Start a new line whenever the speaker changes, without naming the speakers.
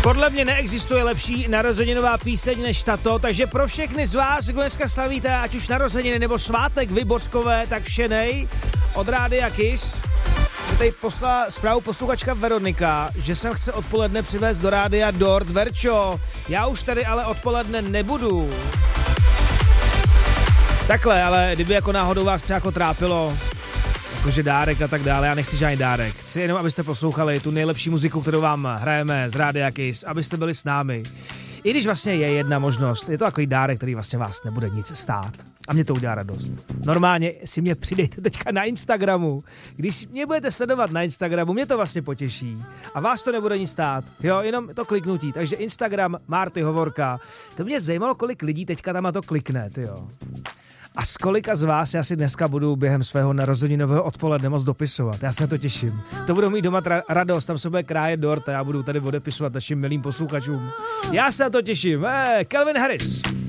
Podle mě neexistuje lepší narozeninová píseň než tato, takže pro všechny z vás, kdo dneska slavíte, ať už narozeniny nebo svátek vy boskové, tak všenej od Rádia Kiss. Tady poslala zprávu posluchačka Veronika, že sem chce odpoledne přivést do rádia dort. Verčo, já už tady ale odpoledne nebudu. Takhle, ale kdyby jako náhodou vás třeba jako trápilo, jakože dárek a tak dále, já nechci žádný dárek. Chci jenom, abyste poslouchali tu nejlepší muziku, kterou vám hrajeme z Rádia Kiss, abyste byli s námi. I když vlastně je jedna možnost, je to takový dárek, který vlastně vás nebude nic stát. A mě to udělá radost. Normálně si mě přidejte teďka na Instagramu. Když mě budete sledovat na Instagramu, mě to vlastně potěší. A vás to nebude nic stát. Jo, jenom to kliknutí. Takže Instagram Marty Hovorka. To mě zajímalo, kolik lidí teďka tam na to klikne, jo. A z kolika z vás já si dneska budu během svého narozeninového odpoledne moc dopisovat. Já se na to těším. To budou mít doma radost, tam se bude krájet dort a já budu tady odepisovat našim milým posluchačům. Já se na to těším. Calvin Harris.